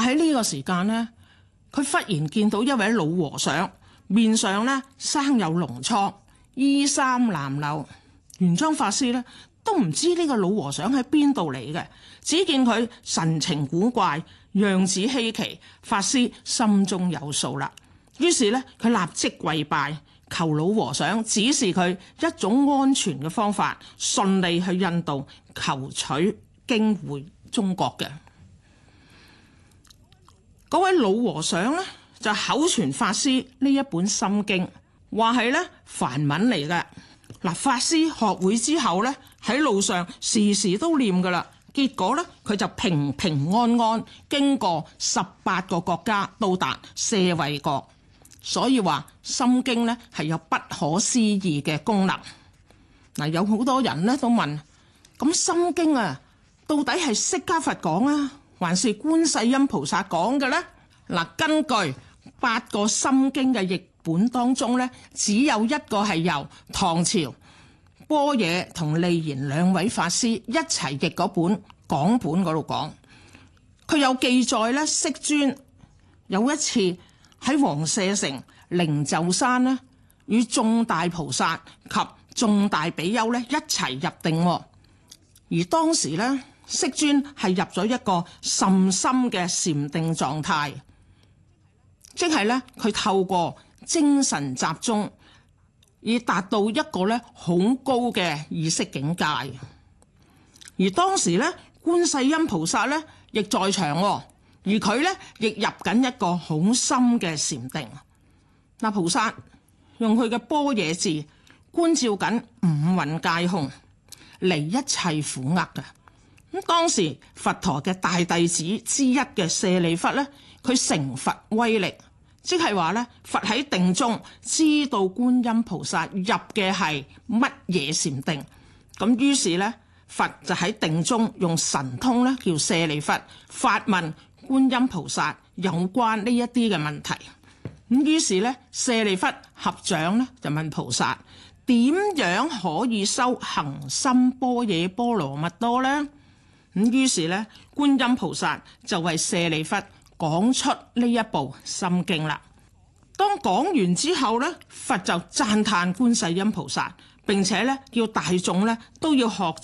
話喺呢個時間呢，佢忽然見到一位老和尚，面上呢生有膿瘡，衣衫襤褸。玄奘法師呢都唔知呢個老和尚喺邊度嚟嘅，只見佢神情古怪，樣子稀奇，法師心中有數啦。於是呢，佢立即跪拜，求老和尚指示佢一種安全嘅方法，順利去印度求取經回中國嘅。嗰位老和尚呢，就口傳法師呢一本心經，話係咧梵文嚟嘅。嗱，法師學會之後咧，喺路上時時都念噶啦。結果咧，佢就平平安安經過18個國家，到達舍衛國。所以話心經咧係有不可思議嘅功能。嗱，有好多人咧都問：咁心經啊，到底係釋迦佛講啊，還是觀世音菩薩講嘅呢？嗱，根據8個心經嘅譯本當中咧，只有一個係由唐朝般若同利言兩位法師一齊譯嗰本港本嗰度講。佢有記載咧，釋尊有一次喺王舍城靈鷲山咧，與眾大菩薩及眾大比丘咧一齊入定。而當時咧，釋尊係入咗一個甚深嘅禪定狀態，即係咧佢透過精神集中，以達到一個咧好高嘅意識境界。而當時咧，觀世音菩薩咧亦在場，而佢咧亦入緊一個好深嘅禪定。嗱，菩薩用佢嘅般若智觀照緊五蘊皆空，離一切苦厄嘅。咁當時佛陀嘅大弟子之一嘅舍利弗咧，佢成佛威力，即係話咧，佛喺定中知道觀音菩薩入嘅係乜嘢禪定，咁於是咧，佛就喺定中用神通咧，叫舍利弗發問觀音菩薩有關呢一啲嘅問題。咁於是咧，舍利弗合掌咧就問菩薩：點樣可以修行深般若波羅蜜多呢？咁於是咧，觀音菩薩就為舍利弗講出呢一部心經啦。當講完之後咧，佛就讚歎觀世音菩薩，並且咧叫大眾咧都要學